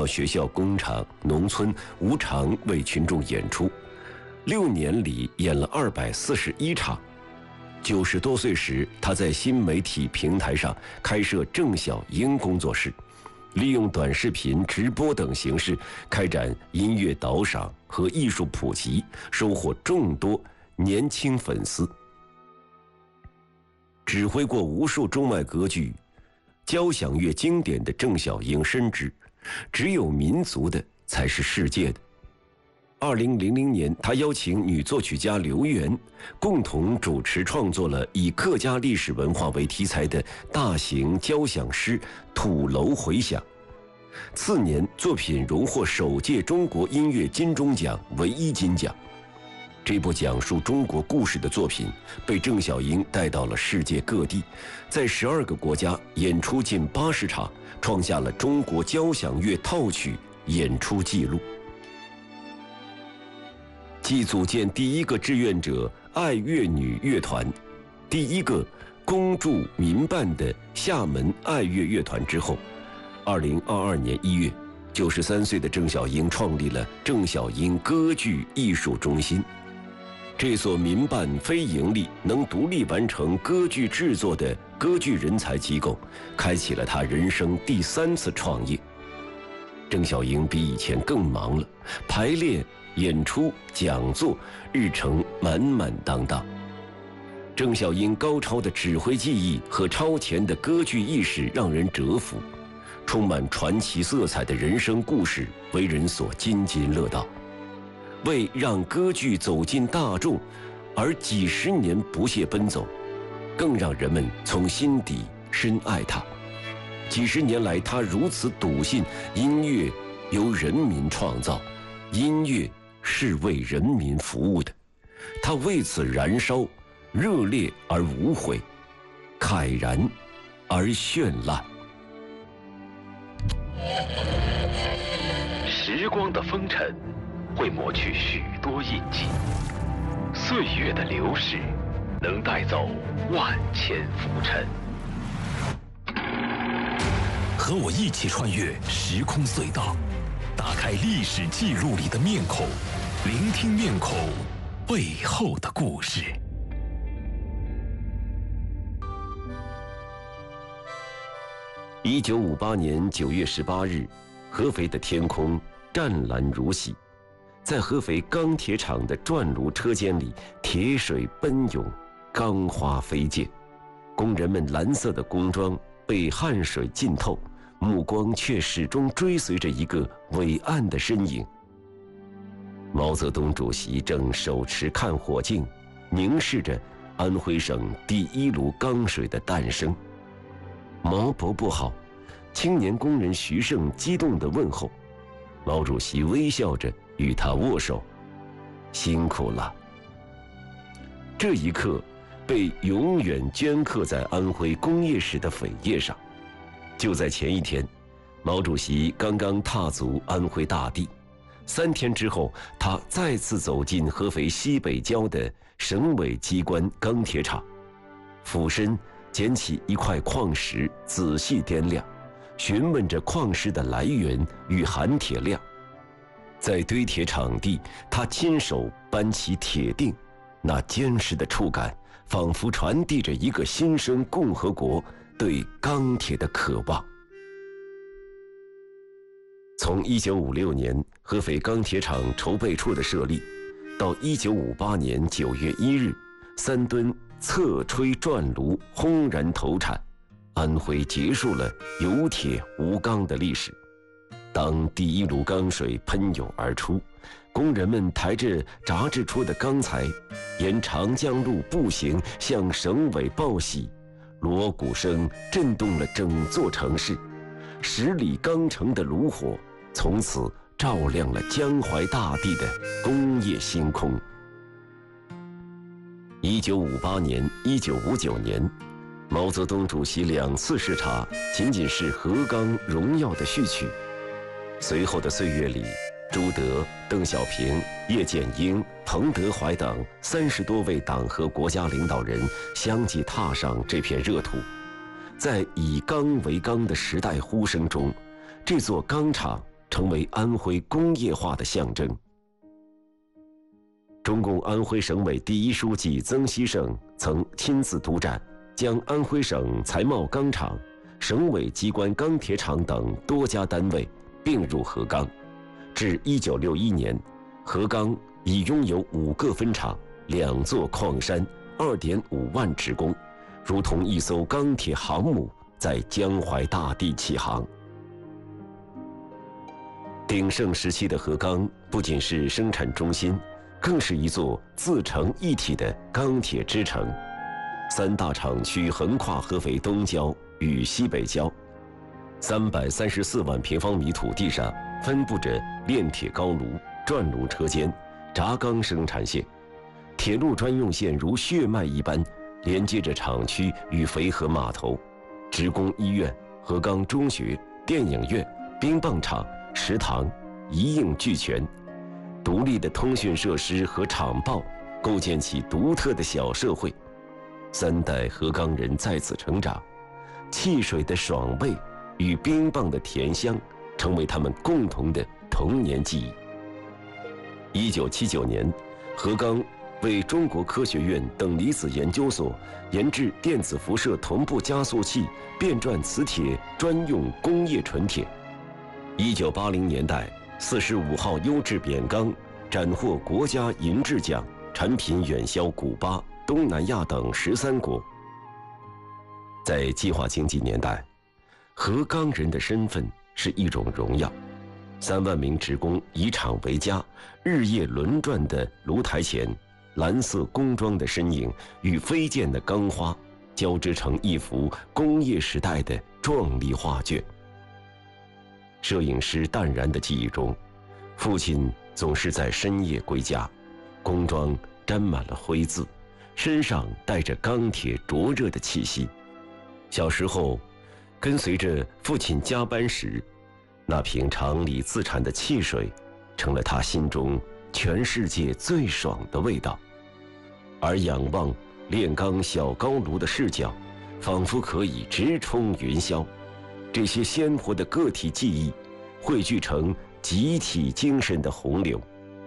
到学校、工厂、农村无偿为群众演出，6年里演了241场。90多岁时，他在新媒体平台上开设郑小英工作室，利用短视频、直播等形式开展音乐导赏和艺术普及，收获众多年轻粉丝。指挥过无数中外歌剧、交响乐经典的郑小英深知，只有民族的才是世界的。2000年，他邀请女作曲家刘源共同主持创作了以客家历史文化为题材的大型交响诗《土楼回响》。次年，作品荣获首届中国音乐金钟奖唯一金奖。这部讲述中国故事的作品被郑小英带到了世界各地，在12个国家演出近80场，创下了中国交响乐套曲演出纪录。继组建第一个志愿者爱乐女乐团、第一个公助民办的厦门爱乐乐团之后，2022年1月，93岁的郑小英创立了郑小英歌剧艺术中心。这所民办非盈利、能独立完成歌剧制作的歌剧人才机构，开启了他人生第3次创业。郑小英比以前更忙了，排练、演出、讲座，日程满满当当。郑小英高超的指挥技艺和超前的歌剧意识让人折服，充满传奇色彩的人生故事为人所津津乐道。为让歌剧走进大众而几十年不懈奔走，更让人们从心底深爱它。几十年来，他如此笃信音乐由人民创造，音乐是为人民服务的。他为此燃烧，热烈而无悔，慨然而绚烂。 时光的风尘会抹去许多印记，岁月的流逝能带走万千浮尘。和我一起穿越时空隧道，打开历史记录里的面孔，聆听面孔背后的故事。 1958年9月18日，合肥的天空湛蓝如洗，在合肥钢铁厂的转炉车间里，铁水奔涌，钢花飞溅，工人们蓝色的工装被汗水浸透，目光却始终追随着一个伟岸的身影。毛泽东主席正手持看火镜，凝视着安徽省第1炉钢水的诞生。毛伯伯好，青年工人徐盛激动地问候。毛主席微笑着与他握手，辛苦了。这一刻被永远镌刻在安徽工业史的扉页上。就在前一天，毛主席刚刚踏足安徽大地，3天之后，他再次走进合肥西北郊的省委机关钢铁厂，俯身捡起一块矿石，仔细掂量，询问着矿石的来源与含铁量。在堆铁场地，他亲手搬起铁锭，那坚实的触感仿佛传递着一个新生共和国对钢铁的渴望。从1956年合肥钢铁厂筹备处的设立，到1958年9月1日3吨侧吹转炉轰然投产，安徽结束了有铁无钢的历史。当第1炉钢水喷涌而出，工人们抬着炸制出的钢材，沿长江路步行向省委报喜，锣鼓声震动了整座城市，10里钢城的炉火从此照亮了江淮大地的工业星空。1958年、1959年，毛泽东主席2次视察仅仅是河钢荣耀的序曲。随后的岁月里，朱德、邓小平、叶剑英、彭德怀等30多位党和国家领导人相继踏上这片热土。在以钢为纲的时代呼声中，这座钢厂成为安徽工业化的象征。中共安徽省委第一书记曾希圣曾亲自督战，将安徽省财贸钢厂、省委机关钢铁厂等多家单位并入河钢。至1961年，河钢已拥有5个分厂、2座矿山、2.5万职工，如同一艘钢铁航母在江淮大地起航。鼎盛时期的河钢不仅是生产中心，更是一座自成一体的钢铁之城。3大厂区横跨合肥东郊与西北郊，334万平方米土地上分布着炼铁高炉、转炉车间、轧钢生产线，铁路专用线如血脉一般连接着厂区与淝河码头，职工医院、河钢中学、电影院、冰棒厂、食堂一应俱全。独立的通讯设施和厂报构建起独特的小社会，3代河钢人在此成长，汽水的爽味与冰棒的甜香成为他们共同的童年记忆。1979年，河钢为中国科学院等离子研究所研制电子辐射同步加速器变转磁铁专用工业纯铁。1980年代45号优质扁钢斩获国家银质奖，产品远销古巴、东南亚等13国。在计划经济年代，河钢人的身份是一种荣耀。3万名职工以厂为家，日夜轮转的炉台前，蓝色工装的身影与飞溅的钢花交织成一幅工业时代的壮丽画卷。摄影师淡然的记忆中，父亲总是在深夜归家，工装沾满了灰渍，身上带着钢铁灼热的气息。小时候，跟随着父亲加班时，那瓶厂里自产的汽水成了他心中全世界最爽的味道。而仰望炼钢小高炉的视角，仿佛可以直冲云霄。这些鲜活的个体记忆汇聚成集体精神的洪流。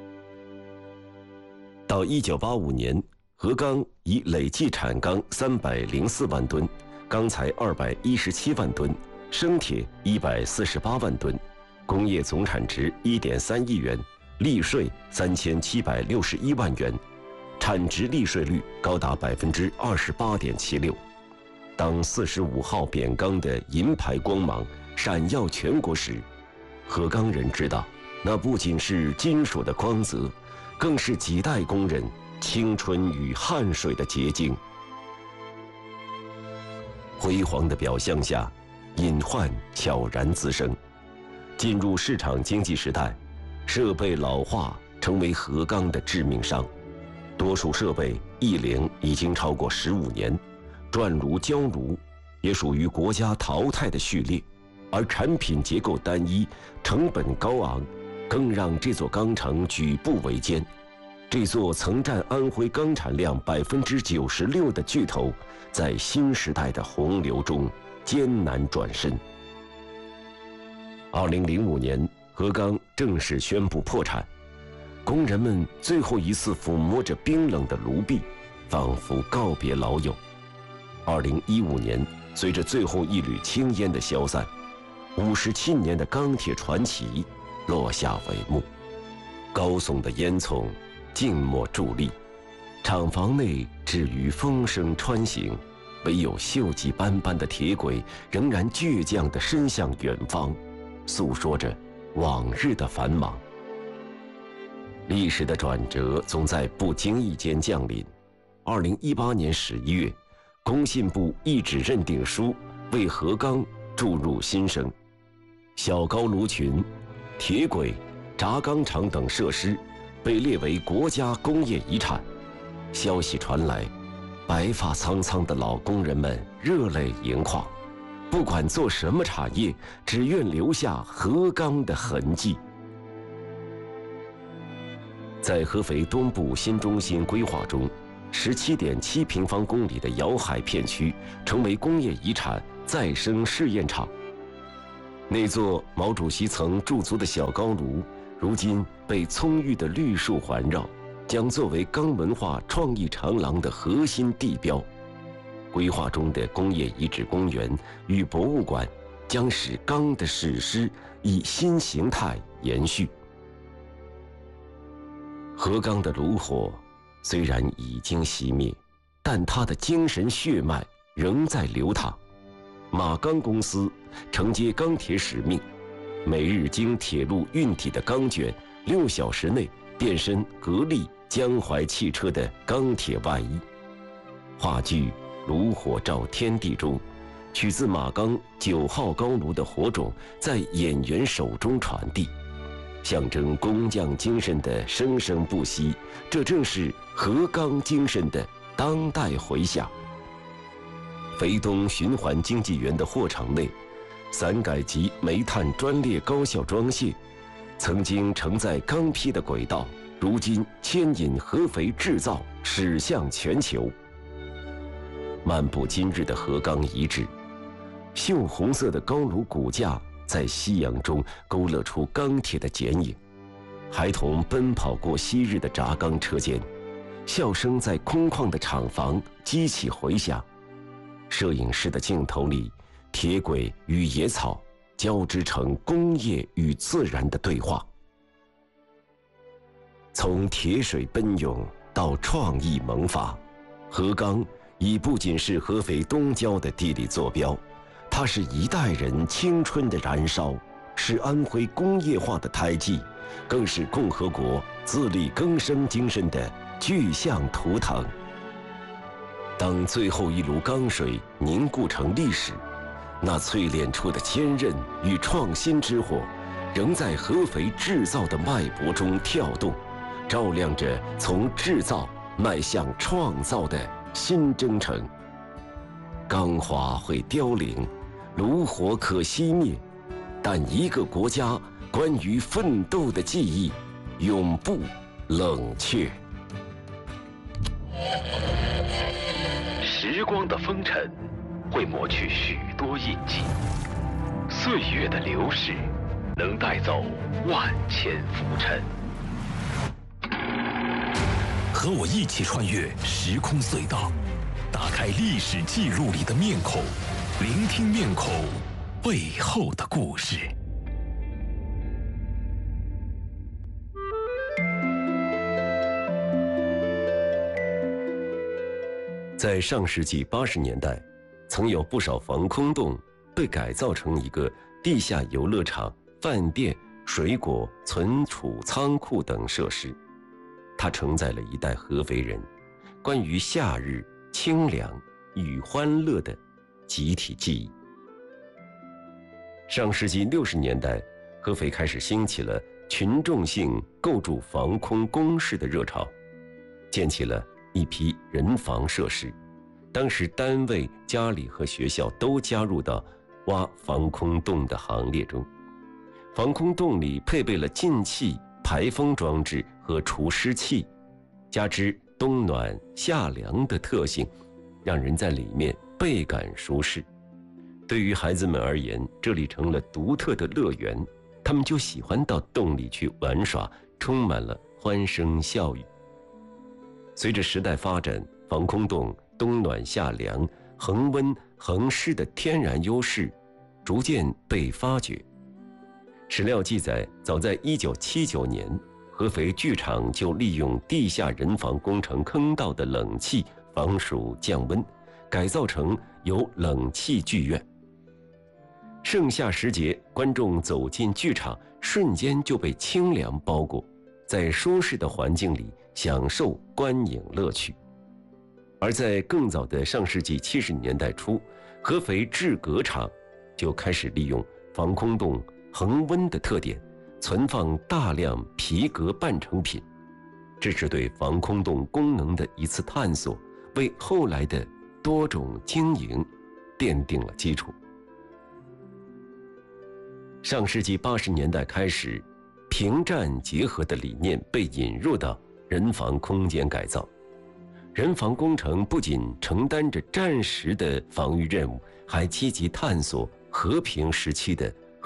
到1985年，河钢已累计产钢304万吨，钢材217万吨，生铁148万吨，工业总产值1.3亿元，利税3761万元，产值利税率高达28.76%。当45号扁钢的银牌光芒闪耀全国时，河钢人知道，那不仅是金属的光泽，更是几代工人青春与汗水的结晶。辉煌的表象下，隐患悄然滋生。进入市场经济时代，设备老化成为河钢的致命伤。多数设备艺龄已经超过15年，转炉、焦炉也属于国家淘汰的序列，而产品结构单一，成本高昂，更让这座钢城举步维艰。这座曾占安徽钢产量96%的巨头，在新时代的洪流中艰难转身。2005年，河钢正式宣布破产，工人们最后一次抚摸着冰冷的炉壁，仿佛告别老友。2015年，随着最后一缕青烟的消散，57年的钢铁传奇落下帷幕。高耸的烟囱静默伫立，厂房内至于风声穿行，唯有锈迹斑斑的铁轨仍然倔强地伸向远方，诉说着往日的繁忙。历史的转折总在不经意间降临。2018年11月，工信部一纸认定书为河钢注入新生，小高炉群、铁轨、轧钢厂等设施被列为国家工业遗产。消息传来，白发苍苍的老工人们热泪盈眶，不管做什么产业，只愿留下河钢的痕迹。在合肥东部新中心规划中，17.7平方公里的瑶海片区成为工业遗产再生试验场。 那座毛主席曾驻足的小高炉，如今被葱郁的绿树环绕，将作为钢文化创意长廊的核心地标。规划中的工业遗址公园与博物馆，将使钢的史诗以新形态延续。河钢的炉火虽然已经熄灭，但它的精神血脉仍在流淌。马钢公司承接钢铁使命，每日经铁路运体的钢卷，6小时内变身格力、江淮汽车的钢铁外衣。话剧《炉火照天地》中，取自马钢9号高炉的火种在演员手中传递，象征工匠精神的生生不息，这正是河钢精神的当代回响。肥东循环经纪园的货场内，散改级煤炭专列高效装卸，曾经承载钢坯的轨道，如今牵引合肥制造驶向全球。漫步今日的河钢遗址，锈红色的高炉骨架在夕阳中勾勒出钢铁的剪影，孩童奔跑过昔日的轧钢车间，笑声在空旷的厂房激起回响。摄影师的镜头里，铁轨与野草交织成工业与自然的对话。从铁水奔涌到创意萌发，河钢已不仅是合肥东郊的地理坐标，它是一代人青春的燃烧，是安徽工业化的胎记，更是共和国自力更生精神的具象图腾。当最后一炉钢水凝固成历史，那淬炼出的坚韧与创新之火，仍在合肥制造的脉搏中跳动，照亮着从制造迈向创造的新征程。钢华会凋零，炉火可熄灭，但一个国家关于奋斗的记忆永不冷却。 时光的风尘会抹去许多印记，岁月的流逝能带走万千浮尘。和我一起穿越时空隧道，打开历史记录里的面孔，聆听面孔背后的故事。 在上世纪80年代，曾有不少防空洞被改造成一个地下游乐场、饭店、水果存储仓库等设施。它承载了一代合肥人关于夏日清凉与欢乐的集体记忆。上世纪60年代，合肥开始兴起了群众性构筑防空工事的热潮，建起了一批人防设施，当时单位、家里和学校都加入到挖防空洞的行列中。防空洞里配备了进气、排风装置和除湿器，加之冬暖夏凉的特性，让人在里面倍感舒适。对于孩子们而言，这里成了独特的乐园，他们就喜欢到洞里去玩耍，充满了欢声笑语。随着时代发展，防空洞冬暖夏凉、恒温恒湿的天然优势逐渐被发掘。史料记载，早在1979年，合肥剧场就利用地下人防工程坑道的冷气防暑降温，改造成有冷气剧院。盛夏时节，观众走进剧场，瞬间就被清凉包裹，在舒适的环境里享受观影乐趣。而在更早的上世纪70年代初，合肥制革厂就开始利用防空洞恒温的特点，存放大量皮革半成品，这是对防空洞功能的一次探索，为后来的多种经营奠定了基础。上世纪80年代开始，平战结合的理念被引入到人防空间改造。人防工程不仅承担着战时的防御任务，还积极探索和平时期的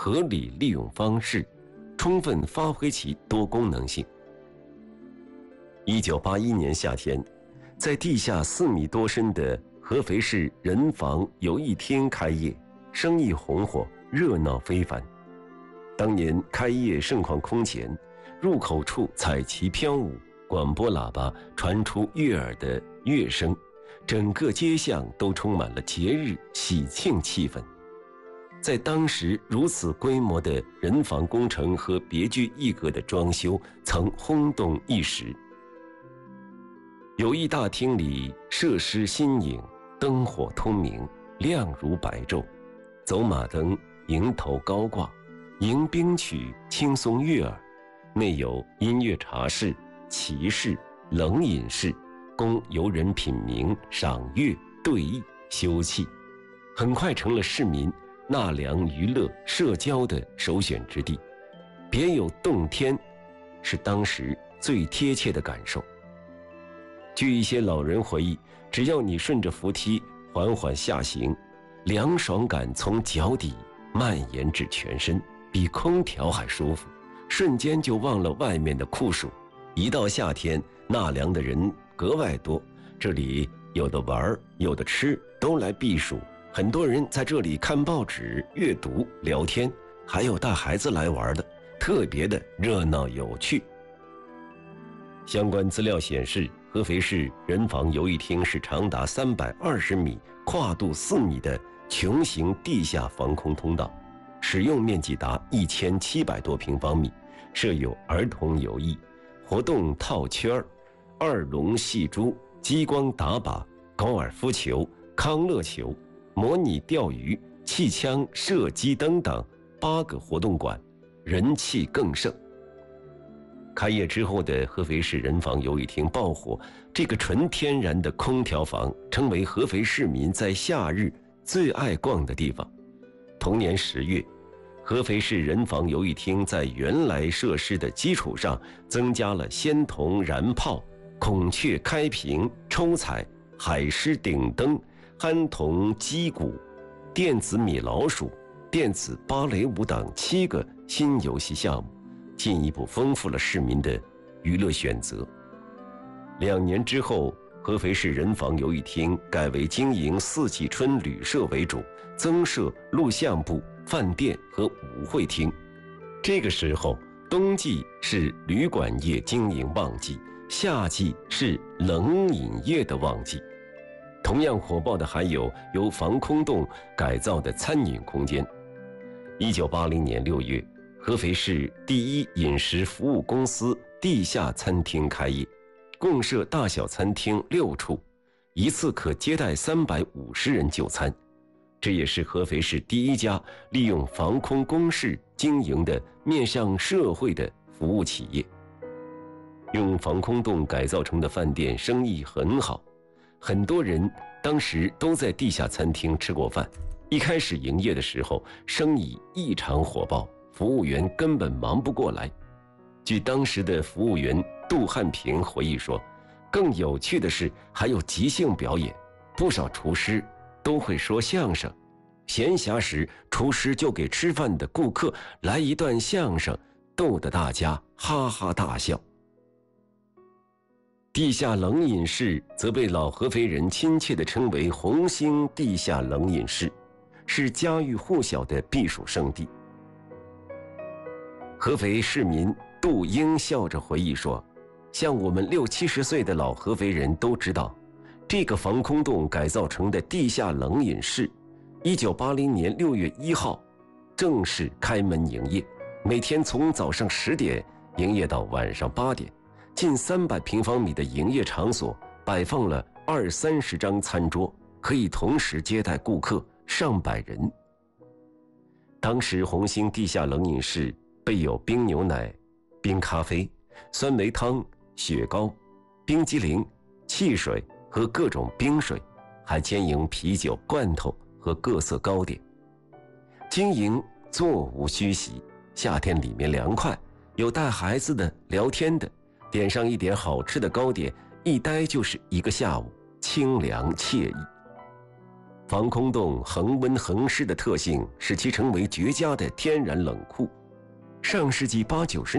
合理利用方式，充分发挥其多功能性。1981年夏天，在地下4米多深的合肥市人防游艺厅开业，生意红火，热闹非凡。当年开业盛况空前，入口处彩旗飘舞，广播喇叭传出悦耳的乐声，整个街巷都充满了节日喜庆气氛。在当时如此规模的人防工程和别具一格的装修曾轰动一时。游艺大厅里设施新颖，灯火通明，亮如白昼，走马灯迎头高挂，迎宾曲轻松悦耳。内有音乐茶室、棋室、冷饮室，供游人品茗、赏月、对弈、休憩，很快成了市民纳凉娱乐社交的首选之地。别有洞天，是当时最贴切的感受。据一些老人回忆，只要你顺着扶梯缓缓下行，凉爽感从脚底蔓延至全身，比空调还舒服，瞬间就忘了外面的酷暑。一到夏天，纳凉的人格外多，这里有的玩，有的吃，都来避暑。很多人在这里看报纸、阅读、聊天，还有带孩子来玩的，特别的热闹有趣。相关资料显示，合肥市人防游艺厅是长达320米、跨度4米的穹形地下防空通道，使用面积达1700多平方米，设有儿童游艺、活动套圈、二龙戏珠、激光打靶、高尔夫球、康乐球、模拟钓鱼、气枪射击等等8个活动馆，人气更盛。开业之后的合肥市人防游艺厅爆火，这个纯天然的空调房成为合肥市民在夏日最爱逛的地方。同年10月，合肥市人防游艺厅在原来设施的基础上，增加了仙童燃炮、孔雀开屏、抽彩、海狮顶灯、憨童击鼓、电子米老鼠、电子芭蕾舞等7个新游戏项目，进一步丰富了市民的娱乐选择。2年之后，合肥市人防游艺厅改为经营四季春旅社为主，增设录像部、饭店和舞会厅。这个时候，冬季是旅馆业经营旺季，夏季是冷饮业的旺季。同样火爆的还有由防空洞改造的餐饮空间。1980年6月，合肥市第一饮食服务公司地下餐厅开业，共设大小餐厅6处，一次可接待350人就餐。这也是合肥市第一家利用防空工事经营的面向社会的服务企业。用防空洞改造成的饭店生意很好，很多人当时都在地下餐厅吃过饭。一开始营业的时候，生意异常火爆，服务员根本忙不过来。据当时的服务员杜汉平回忆说，更有趣的是还有即兴表演，不少厨师都会说相声，闲暇时厨师就给吃饭的顾客来一段相声，逗得大家哈哈大笑。地下冷饮室则被老合肥人亲切地称为红星地下冷饮室，是家喻户晓的避暑胜地。合肥市民杜英笑着回忆说，像我们60、70岁的老合肥人都知道，这个防空洞改造成的地下冷饮室1980年6月1号正式开门营业，每天从早上10点营业到晚上8点，近300平方米的营业场所摆放了20-30张餐桌，可以同时接待顾客上百人。当时红星地下冷饮室备有冰牛奶、冰咖啡、酸梅汤、雪糕、冰激凌、汽水和各种冰水，还兼营啤酒、罐头和各色糕点。经营座无虚席，夏天里面凉快，有带孩子的、聊天的，点上一点好吃的糕点，一待就是1个下午，清凉惬意。 防空洞恒温恒湿的特性使其成为绝佳的天然冷库。上世纪80、90